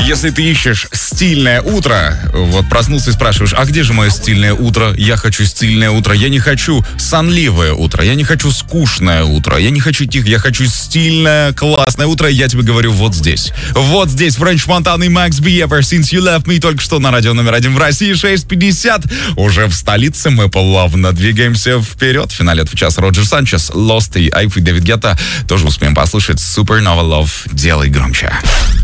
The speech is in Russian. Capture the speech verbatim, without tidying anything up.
Если ты ищешь стильное утро, вот проснулся и спрашиваешь, а где же мое стильное утро? Я хочу стильное утро. Я не хочу сонливое утро. Я не хочу скучное утро. Я не хочу тихо. Я хочу стильное, классное утро. Я тебе говорю вот здесь. Вот здесь. Френч Монтана и Макс Би. Ever Since You Left Me. Только что на радио номер один в России. шесть пятьдесят. Уже в столице мы плавно двигаемся вперед. В финале этого часа Роджер Санчес, Lost и Айф и Дэвид Гетта. Тоже успеем послушать. Supernova Love. Делай громче.